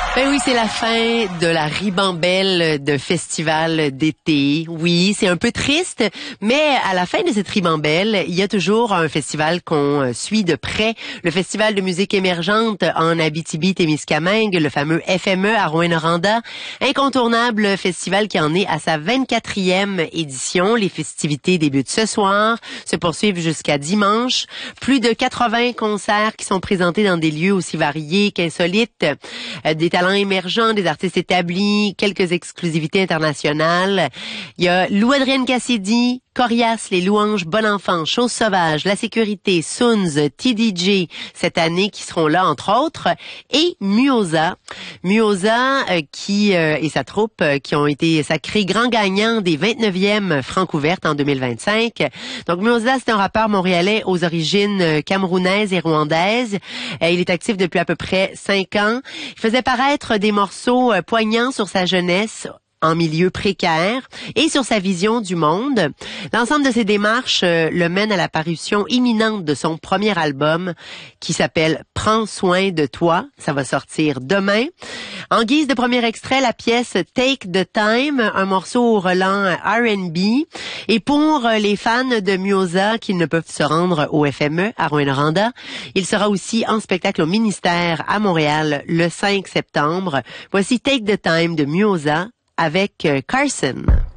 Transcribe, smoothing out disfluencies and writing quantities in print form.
Ben oui, c'est la fin de la ribambelle de festival d'été. Oui, c'est un peu triste, mais à la fin de cette ribambelle, il y a toujours un festival qu'on suit de près. Le Festival de musique émergente en Abitibi-Témiscamingue, le fameux FME à Rouyn-Noranda. Incontournable festival qui en est à sa 24e édition. Les festivités débutent ce soir, se poursuivent jusqu'à dimanche. Plus de 80 concerts qui sont présentés dans des lieux aussi variés qu'insolites. Des talents émergents, des artistes établis, quelques exclusivités internationales. Il y a Lou-Adrienne Cassidy, Corias, Les Louanges, Bon Enfant, Chose Sauvage, La Sécurité, Soons, TDJ cette année qui seront là entre autres, et Muoza. Muoza qui et sa troupe qui ont été sacrés grands gagnants des 29e Francouvertes en 2025. Donc Muoza, c'est un rappeur montréalais aux origines camerounaises et rwandaises. Il est actif depuis à peu près 5 ans. Il faisait paraître des morceaux poignants sur sa jeunesse en milieu précaire et sur sa vision du monde. L'ensemble de ces démarches le mène à la parution imminente de son premier album qui s'appelle « Prends soin de toi ». Ça va sortir demain. En guise de premier extrait, la pièce « Take the Time », un morceau au relent R&B. Et pour les fans de Muoza qui ne peuvent se rendre au FME à Rouyn-Noranda, il sera aussi en spectacle au Ministère à Montréal le 5 septembre. Voici « Take the Time » de Muoza avec Carson.